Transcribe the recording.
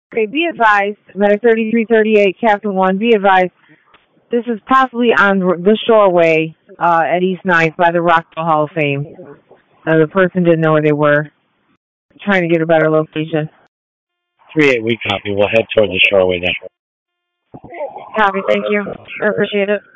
Okay, be advised, Medic 3338, Captain 1, be advised, this is possibly on the Shoreway at East Ninth by the Rockville Hall of Fame. The person didn't know where they were, trying to get a better location. 3-8, we copy. We'll head toward the Shoreway now. Copy, thank you. I appreciate it.